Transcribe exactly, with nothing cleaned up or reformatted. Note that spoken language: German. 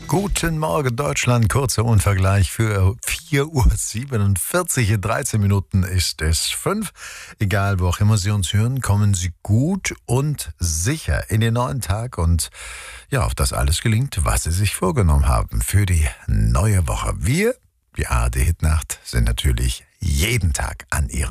Guten Morgen Deutschland, kurzer Unvergleich für vier Uhr siebenundvierzig, in dreizehn Minuten ist es fünf. Egal, wo auch immer Sie uns hören, kommen Sie gut und sicher in den neuen Tag und ja, auf das alles gelingt, was Sie sich vorgenommen haben für die neue Woche. Wir, die A R D Hitnacht, sind natürlich jeden Tag an Ihrer